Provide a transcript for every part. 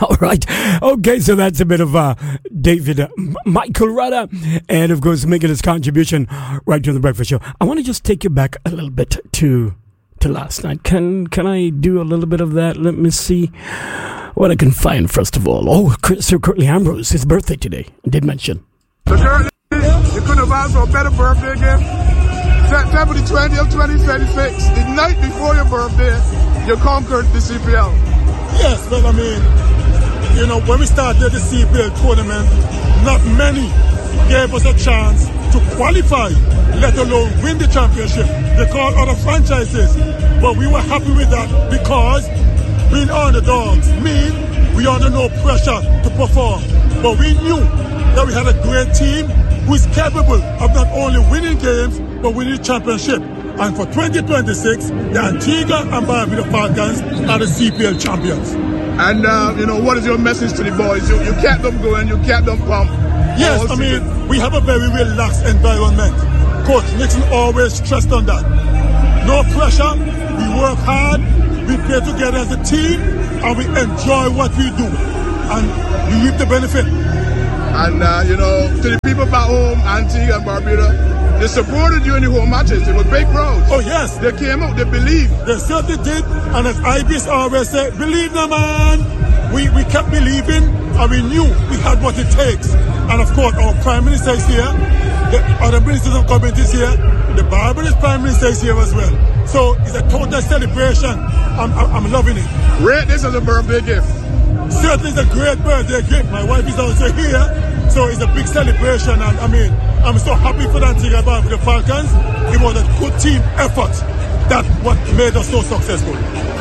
All right. Okay, so that's a bit of David Michael Rudder, and of course making his contribution right to the breakfast show. I want to just take you back a little bit to last night. Can I do a little bit of that? Let me see what I can find first of all. Oh, Sir Curtly Ambrose, his birthday today. I did mention. So Curtly, you couldn't have asked for a better birthday gift. September the 20th, 2026, the night before your birthday, you conquered the CPL. Yes, well, I mean, you know, when we started the CPL tournament, not many gave us a chance to qualify, let alone win the championship. They called other franchises, but we were happy with that because being underdogs mean we are under no pressure to perform. But we knew that we had a great team who is capable of not only winning games, but winning the championship. And for 2026, the Antigua and Barbuda Falcons are the CPL champions. And, you know, what is your message to the boys? You kept them going, you kept them pumped. Yes, I mean, we have a very relaxed environment. Coach Nixon always stressed on that. No pressure, we work hard, we play together as a team, and we enjoy what we do. And we reap the benefit. And, you know, to the people back home, Antigua and Barbuda, they supported you in the home matches. They were big crowds. Oh, yes. They came out, they believed. They certainly did. And as IBS always said, believe them, man. We kept believing, and we knew we had what it takes. And of course, our Prime Minister is here. The other ministers of government is here. The Barbados Prime Minister is here as well. So it's a total celebration. I'm loving it. Rate this as a birthday gift. Certainly it's a great birthday gift. My wife is also here. So it's a big celebration. And I mean, I'm so happy for the Antigua Barbuda Falcons. It was a good team effort. That's what made us so successful.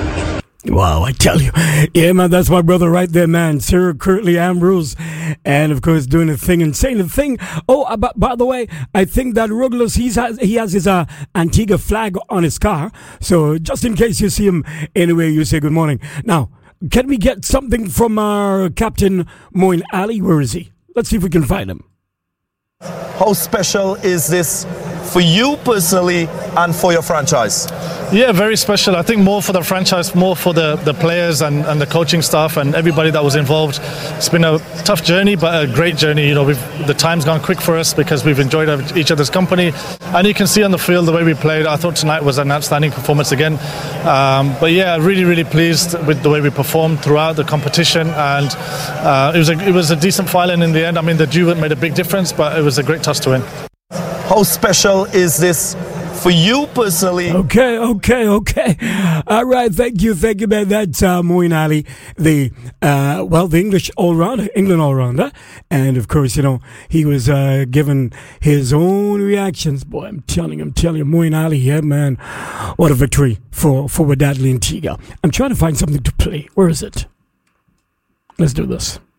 Wow, I tell you. Yeah, man, that's my brother right there, man. Sir Curtly Ambrose. And, of course, doing a thing and saying a thing. Oh, by the way, I think that Ruggles, he has his Antigua flag on his car. So just in case you see him anywhere, you say good morning. Now, can we get something from our captain, Moeen Ali? Where is he? Let's see if we can find him. How special is this for you personally and for your franchise? Yeah, very special. I think more for the franchise, more for the players and the coaching staff and everybody that was involved. It's been a tough journey, but a great journey. You know, the time's gone quick for us because we've enjoyed each other's company. And you can see on the field the way we played. I thought tonight was an outstanding performance again. But yeah, really, really pleased with the way we performed throughout the competition. And it was a decent final in the end. I mean, the dew made a big difference, but it was a great toss to win. How special is this for you personally? Okay. All right, thank you, man. That's Moeen Ali, the English all-rounder, England all-rounder. And, of course, you know, he was given his own reactions. Boy, I'm telling you, Moeen Ali, yeah, man, what a victory for Wadadli Antigua. I'm trying to find something to play. Where is it? Let's do this.